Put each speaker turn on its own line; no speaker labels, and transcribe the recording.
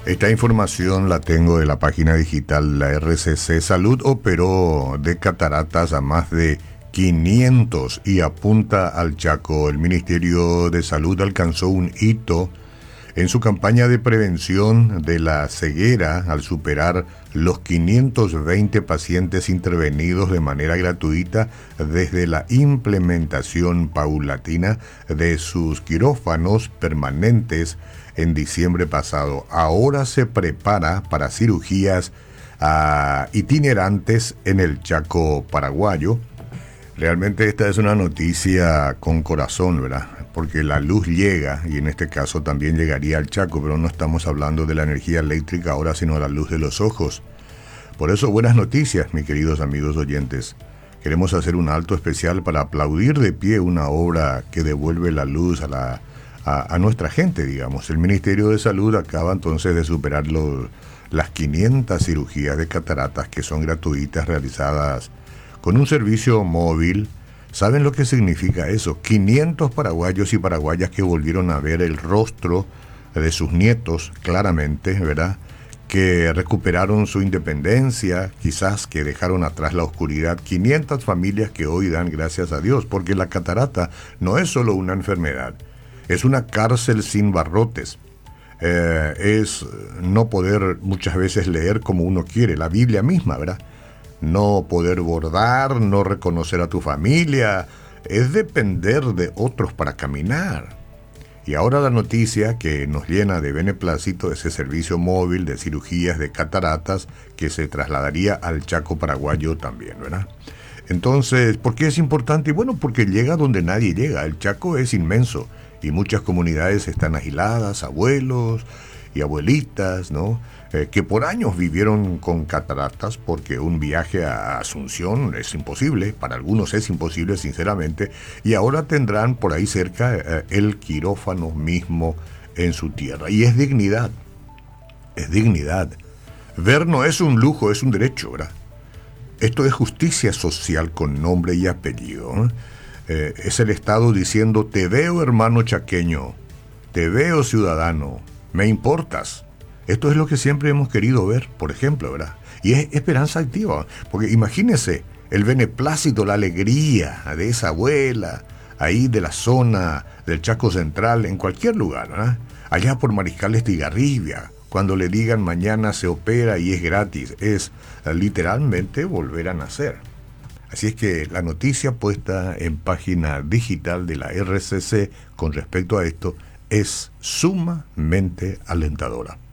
Esta información la tengo de la página digital. La RCC Salud operó de cataratas a más de 500 y apunta al Chaco. El Ministerio de Salud alcanzó un hito en su campaña de prevención de la ceguera al superar los 520 pacientes intervenidos de manera gratuita desde la implementación paulatina de sus quirófanos permanentes en diciembre pasado. Ahora se prepara para cirugías itinerantes en el Chaco paraguayo. Realmente esta es una noticia con corazón, ¿verdad? Porque la luz llega, y en este caso también llegaría al Chaco, pero no estamos hablando de la energía eléctrica ahora, sino de la luz de los ojos. Por eso, buenas noticias, mis queridos amigos oyentes. Queremos hacer un alto especial para aplaudir de pie una obra que devuelve la luz a nuestra gente, digamos. El Ministerio de Salud acaba entonces de superar las 500 cirugías de cataratas que son gratuitas, realizadas con un servicio móvil. ¿Saben lo que significa eso? 500 paraguayos y paraguayas que volvieron a ver el rostro de sus nietos claramente, ¿verdad? Que recuperaron su independencia, quizás que dejaron atrás la oscuridad. 500 familias que hoy dan gracias a Dios, porque la catarata no es solo una enfermedad, es una cárcel sin barrotes. Es no poder muchas veces leer como uno quiere, la Biblia misma, ¿verdad? No poder bordar, no reconocer a tu familia, es depender de otros para caminar. Y ahora la noticia que nos llena de beneplácito, ese servicio móvil de cirugías de cataratas que se trasladaría al Chaco paraguayo también, ¿verdad? Entonces, ¿por qué es importante? Bueno, porque llega donde nadie llega. El Chaco es inmenso y muchas comunidades están aisladas, abuelos y abuelitas, ¿no? Que por años vivieron con cataratas, porque un viaje a Asunción es imposible, para algunos es imposible sinceramente, y ahora tendrán por ahí cerca el quirófano mismo en su tierra. Y es dignidad, es dignidad. Ver no es un lujo, es un derecho, ¿verdad? Esto es justicia social con nombre y apellido, ¿no? Es el Estado diciendo: te veo, hermano chaqueño, te veo, ciudadano, me importas. Esto es lo que siempre hemos querido ver, por ejemplo, ¿verdad? Y es esperanza activa, porque imagínense el beneplácito, la alegría de esa abuela, ahí de la zona del Chaco Central, en cualquier lugar, ¿verdad? Allá por Mariscal Estigarribia, cuando le digan mañana se opera y es gratis, es literalmente volver a nacer. Así es que la noticia puesta en página digital de la RCC con respecto a esto es sumamente alentadora.